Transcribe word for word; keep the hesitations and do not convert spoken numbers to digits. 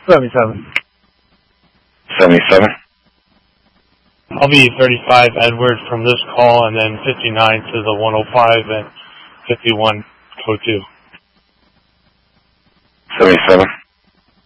seventy-seven. seventy-seven. I'll be thirty-five Edward from this call, and then fifty-nine to the one oh five and fifty-one code two. seventy-seven.